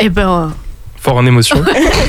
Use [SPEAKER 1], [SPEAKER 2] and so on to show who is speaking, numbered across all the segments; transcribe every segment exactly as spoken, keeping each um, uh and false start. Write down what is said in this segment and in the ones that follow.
[SPEAKER 1] Eh ben...
[SPEAKER 2] Fort en émotion.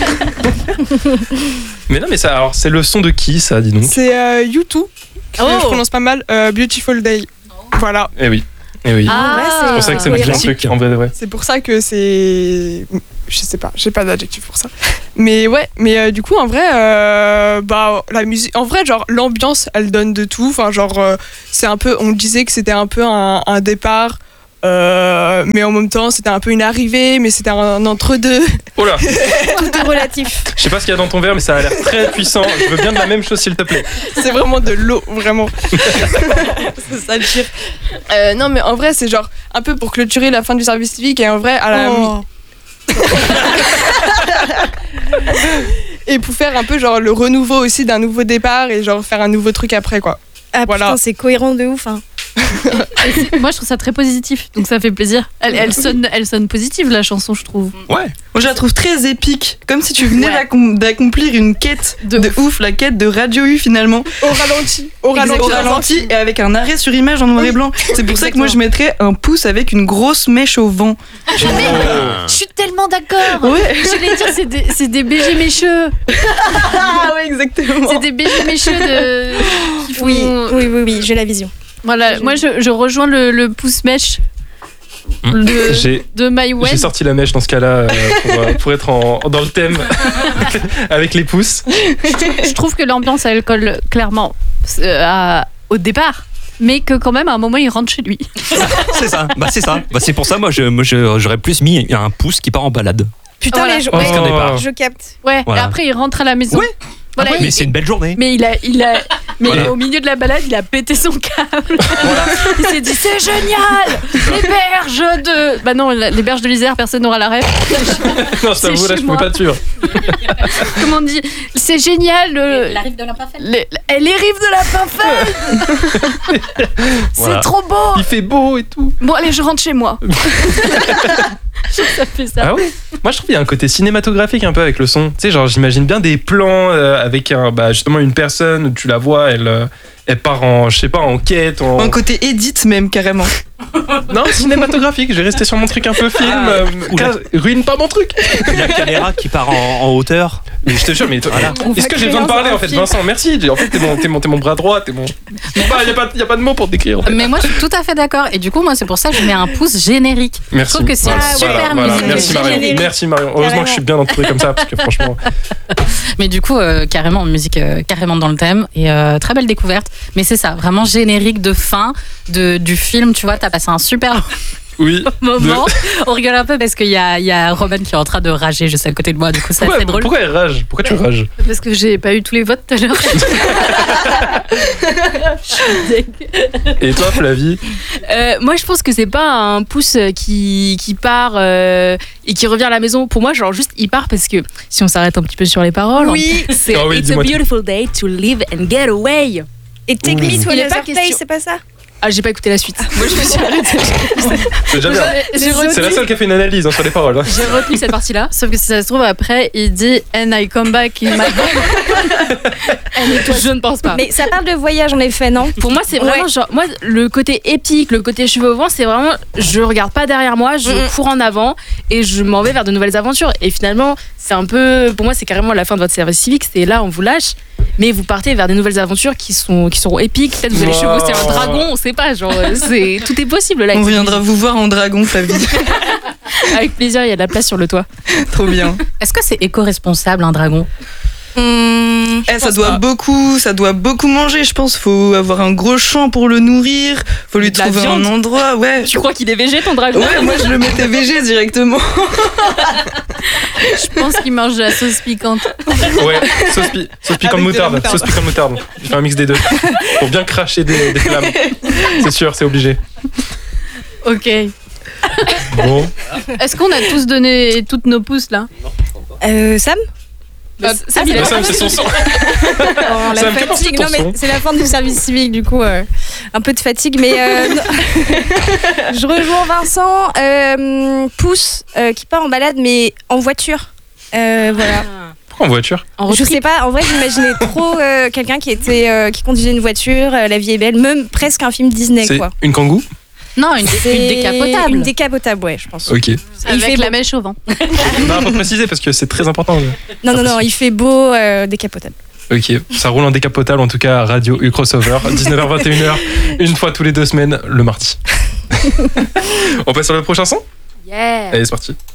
[SPEAKER 2] Mais non, mais ça, alors, c'est le son de qui, ça, dis donc?
[SPEAKER 3] C'est euh, U deux.
[SPEAKER 1] Oh.
[SPEAKER 3] Je prononce pas mal. Euh, Beautiful Day. Voilà.
[SPEAKER 2] Eh oui. Eh oui.
[SPEAKER 1] Ah,
[SPEAKER 4] ouais,
[SPEAKER 2] c'est pour ça que ça me dit un truc, en vrai de vrai.
[SPEAKER 3] C'est pour ça que c'est... Je sais pas, j'ai pas d'adjectif pour ça. Mais ouais, mais euh, du coup, en vrai, euh, bah, la musique... En vrai, genre, l'ambiance, elle donne de tout. Enfin, genre, euh, c'est un peu... On disait que c'était un peu un, un départ... Euh, mais en même temps, c'était un peu une arrivée, mais c'était un entre-deux.
[SPEAKER 2] Oh là.
[SPEAKER 4] Tout est relatif.
[SPEAKER 2] Je sais pas ce qu'il y a dans ton verre, mais ça a l'air très puissant. Je veux bien de la même chose, s'il te plaît.
[SPEAKER 3] C'est vraiment de l'eau, vraiment. C'est ça le pire. Euh, non, mais en vrai, c'est genre un peu pour clôturer la fin du service civique. Et en vrai, à la
[SPEAKER 4] Oh.
[SPEAKER 3] et pour faire un peu genre le renouveau aussi d'un nouveau départ et genre faire un nouveau truc après, quoi.
[SPEAKER 4] Ah
[SPEAKER 3] Voilà.
[SPEAKER 4] putain, c'est cohérent de ouf. Hein.
[SPEAKER 1] moi, je trouve ça très positif, donc ça fait plaisir. Elle, elle, sonne, elle sonne positive, la chanson, je trouve.
[SPEAKER 2] Ouais.
[SPEAKER 5] Moi, je la trouve très épique, comme si tu venais
[SPEAKER 1] Ouais.
[SPEAKER 5] d'accom- d'accomplir une quête
[SPEAKER 1] De
[SPEAKER 5] de, ouf. la quête de Radio U finalement,
[SPEAKER 3] Au ralenti. Au ralenti.
[SPEAKER 5] au ralenti et avec un arrêt sur image en noir et blanc. C'est pour ça que moi je mettrais un pouce avec une grosse mèche au vent.
[SPEAKER 1] Je suis tellement d'accord.
[SPEAKER 5] Ouais.
[SPEAKER 1] Je voulais dire, c'est des, c'est des B G mécheux.
[SPEAKER 5] Ah ouais, exactement.
[SPEAKER 1] C'est des B G mécheux de... qui font...
[SPEAKER 4] Oui, oui, oui, oui, j'ai la vision.
[SPEAKER 1] Voilà, moi, je, je rejoins le, le pouce mèche
[SPEAKER 2] Mmh.
[SPEAKER 1] de,
[SPEAKER 2] J'ai,
[SPEAKER 1] de Maïwen.
[SPEAKER 2] j'ai sorti la mèche dans ce cas-là euh, pour, euh, pour être en, dans le thème avec les pouces.
[SPEAKER 1] Je trouve que l'ambiance, elle colle clairement euh, à- au départ. Mais que quand même, à un moment, il rentre chez lui.
[SPEAKER 6] C'est ça, bah c'est ça. Bah, c'est pour ça, moi, je, moi je- j'aurais plus mis un pouce qui part en balade.
[SPEAKER 4] Putain,
[SPEAKER 1] Voilà.
[SPEAKER 4] mais je,
[SPEAKER 2] Oh.
[SPEAKER 4] ouais,
[SPEAKER 6] Parce qu'au départ.
[SPEAKER 4] je capte.
[SPEAKER 1] Ouais,
[SPEAKER 6] Voilà.
[SPEAKER 1] et après, il rentre à la maison.
[SPEAKER 6] Ouais.
[SPEAKER 1] Voilà,
[SPEAKER 6] mais
[SPEAKER 1] il-
[SPEAKER 6] c'est une belle journée.
[SPEAKER 1] Mais il a, il a, mais
[SPEAKER 6] Voilà.
[SPEAKER 1] au milieu de la balade, il a pété son câble. Il s'est dit c'est génial, les berges de. Bah non, les berges de l'Isère, personne n'aura la ref.
[SPEAKER 2] Non, je
[SPEAKER 1] C'est
[SPEAKER 2] t'avoue, là,
[SPEAKER 1] chez
[SPEAKER 2] je
[SPEAKER 1] moi.
[SPEAKER 2] peux pas te suivre.
[SPEAKER 1] Comment on dit? C'est génial. Le...
[SPEAKER 7] La rive de l'Impafel.
[SPEAKER 1] les- les rives de la Pinfel.
[SPEAKER 6] Voilà.
[SPEAKER 1] C'est trop beau.
[SPEAKER 2] Il fait beau et tout.
[SPEAKER 1] Bon allez, je rentre chez moi. Ça fait ça.
[SPEAKER 2] Ah ouais. Moi, je trouve qu'il y a un côté cinématographique un peu avec le son. Tu sais, genre, j'imagine bien des plans euh, avec un, bah, justement une personne où tu la vois, elle, euh, elle part en, je sais pas, en quête. En...
[SPEAKER 5] Un côté edit même carrément.
[SPEAKER 2] Non, cinématographique. Je vais rester sur mon truc un peu film.
[SPEAKER 6] Ah,
[SPEAKER 2] euh,
[SPEAKER 6] oula.
[SPEAKER 2] casse- ruine pas mon truc.
[SPEAKER 6] La caméra qui part en, en hauteur.
[SPEAKER 2] Mais je te jure, mais toi,
[SPEAKER 6] Voilà.
[SPEAKER 2] est-ce que j'ai besoin de parler en fait, Vincent? Merci. En fait, t'es mon, t'es mon, t'es mon bras droit. T'es mon. Il n'y a, pas- y a pas de mots pour te décrire. En fait.
[SPEAKER 7] Mais moi, je suis tout à fait d'accord. Et du coup, moi, c'est pour ça que je mets un pouce générique.
[SPEAKER 2] Merci.
[SPEAKER 7] Je trouve que c'est
[SPEAKER 2] Voilà,
[SPEAKER 7] une
[SPEAKER 2] voilà,
[SPEAKER 7] super
[SPEAKER 2] voilà.
[SPEAKER 7] musique.
[SPEAKER 2] Merci Marion.
[SPEAKER 4] Générique.
[SPEAKER 2] Merci Marion. Heureusement que je suis bien entouré comme ça parce que franchement.
[SPEAKER 7] Mais du coup, euh, carrément, musique euh, carrément dans le thème. Et euh, très belle découverte. Mais c'est ça, vraiment générique de fin de, du film. Tu vois, t'as passé un super
[SPEAKER 2] Oui.
[SPEAKER 7] moment. On rigole un peu parce qu'il y a, il y a Roman qui est en train de rager juste à côté de moi. Du coup, c'est
[SPEAKER 2] Pourquoi,
[SPEAKER 7] assez drôle.
[SPEAKER 2] pourquoi elle rage? Pourquoi tu rages?
[SPEAKER 1] Parce que j'ai pas eu tous les votes tout à l'heure. Je suis deg.
[SPEAKER 2] Et toi, Flavie?
[SPEAKER 1] Euh, moi, je pense que c'est pas un pouce qui, qui part euh, et qui revient à la maison. Pour moi, genre juste il part parce que si on s'arrête un petit peu sur les paroles,
[SPEAKER 4] Oui.
[SPEAKER 1] c'est
[SPEAKER 2] Ah oui,
[SPEAKER 1] It's a
[SPEAKER 2] dis-moi tout.
[SPEAKER 1] beautiful day to live and get away.
[SPEAKER 4] Et Take Me to
[SPEAKER 1] Il est pas
[SPEAKER 4] Another
[SPEAKER 1] question-
[SPEAKER 4] Place, c'est pas ça?
[SPEAKER 1] Ah, j'ai pas écouté la suite. Moi, je me suis arrêtée.
[SPEAKER 2] C'est déjà bien.
[SPEAKER 1] J'ai
[SPEAKER 2] C'est la
[SPEAKER 1] retenu,
[SPEAKER 2] seule qui a fait une analyse hein, sur les paroles. hein.
[SPEAKER 1] j'ai retenu cette partie-là. Sauf que si ça se trouve, après, il dit And I come back in my home. Je ne pense pas.
[SPEAKER 4] Mais ça parle de voyage en effet, non?
[SPEAKER 1] Pour moi, c'est vraiment
[SPEAKER 4] Ouais.
[SPEAKER 1] genre, moi, le côté épique, le côté cheveux au vent, c'est vraiment, je regarde pas derrière moi, je
[SPEAKER 4] Mhm.
[SPEAKER 1] cours en avant et je m'en vais vers de nouvelles aventures. Et finalement, c'est un peu, pour moi, c'est carrément la fin de votre service civique. C'est là, on vous lâche, mais vous partez vers des nouvelles aventures qui sont, qui seront épiques. Peut-être vous allez
[SPEAKER 2] Wow.
[SPEAKER 1] chevaucher un dragon, on sait pas. Genre, c'est, tout est possible là.
[SPEAKER 5] On viendra vous voir en dragon, Flavie.
[SPEAKER 1] Avec plaisir, il y a de la place sur le toit.
[SPEAKER 5] Trop bien.
[SPEAKER 7] Est-ce que c'est éco-responsable un dragon?
[SPEAKER 4] Hum,
[SPEAKER 5] Eh, ça
[SPEAKER 1] pense
[SPEAKER 5] doit
[SPEAKER 1] pas.
[SPEAKER 5] beaucoup, ça doit beaucoup manger, je pense. Faut avoir un gros champ pour le nourrir. Faut lui
[SPEAKER 1] De la
[SPEAKER 5] trouver
[SPEAKER 1] viande.
[SPEAKER 5] un endroit. Ouais.
[SPEAKER 1] Tu crois qu'il est végé ton dragon?
[SPEAKER 5] Ouais, moi je le mettais végé directement.
[SPEAKER 1] Je pense qu'il mange de la sauce piquante.
[SPEAKER 2] Ouais, sauce, pi- sauce piquante
[SPEAKER 5] Avec de la
[SPEAKER 2] moutarde.
[SPEAKER 5] moutarde.
[SPEAKER 2] Sauce piquante moutarde. Je fais un mix des deux. Pour bien cracher des, des flammes. C'est sûr, c'est obligé.
[SPEAKER 1] Ok.
[SPEAKER 2] Bon.
[SPEAKER 1] Est-ce qu'on a tous donné toutes nos pouces là?
[SPEAKER 4] euh, Sam?
[SPEAKER 1] Bah, Sam, il a-
[SPEAKER 2] Mais ça, c'est son sang.
[SPEAKER 4] Oh, la
[SPEAKER 2] Ça me fait penser
[SPEAKER 4] fatigue.
[SPEAKER 2] ton
[SPEAKER 4] Non, mais
[SPEAKER 2] son.
[SPEAKER 4] c'est la fin du service civique, du coup, euh, un peu de fatigue. Mais euh, non. Je rejoins Vincent. Euh, pouce euh, qui part en balade, mais en voiture. Euh, voilà.
[SPEAKER 2] Pourquoi en voiture?
[SPEAKER 1] En
[SPEAKER 4] Je sais pas. En vrai, j'imaginais trop euh, quelqu'un qui était euh, qui conduisait une voiture. euh, la vie est belle, même presque un film Disney,
[SPEAKER 2] C'est
[SPEAKER 4] quoi.
[SPEAKER 2] une kangou?
[SPEAKER 7] Non, une,
[SPEAKER 4] C'est
[SPEAKER 7] une décapotable.
[SPEAKER 4] Une décapotable, ouais, je pense.
[SPEAKER 2] Ok.
[SPEAKER 4] Il
[SPEAKER 7] Avec
[SPEAKER 4] fait
[SPEAKER 7] la
[SPEAKER 4] beau.
[SPEAKER 7] mèche au vent.
[SPEAKER 2] Non, faut préciser parce que c'est très important.
[SPEAKER 4] Non, non, non, il fait beau, euh, décapotable.
[SPEAKER 2] Ok, ça roule en décapotable en tout cas à Radio U Crossover, dix-neuf heures vingt et une heures, une fois tous les deux semaines, le mardi. On passe sur le prochain son ?
[SPEAKER 1] Yeah.
[SPEAKER 2] Allez, c'est parti.